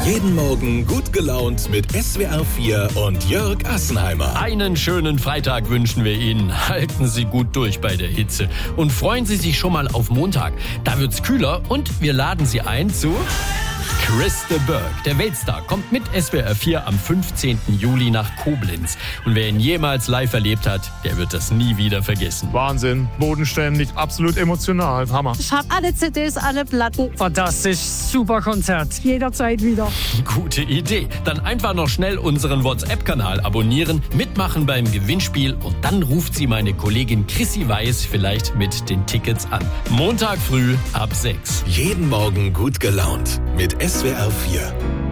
Jeden Morgen gut gelaunt mit SWR 4 und Jörg Assenheimer. Einen schönen Freitag wünschen wir Ihnen. Halten Sie gut durch bei der Hitze. Und freuen Sie sich schon mal auf Montag. Da wird's kühler und wir laden Sie ein zu Chris de Burgh. Der Weltstar kommt mit SWR 4 am 15. Juli nach Koblenz. Und wer ihn jemals live erlebt hat, der wird das nie wieder vergessen. Wahnsinn, bodenständig, absolut emotional, Hammer. Ich habe alle CDs, alle Platten. Fantastisch, super Konzert. Jederzeit wieder. Gute Idee. Dann einfach noch schnell unseren WhatsApp-Kanal abonnieren, mitmachen beim Gewinnspiel und dann ruft sie meine Kollegin Chrissy Weiß vielleicht mit den Tickets an. Montag früh ab 6. Jeden Morgen gut gelaunt mit SWR 4.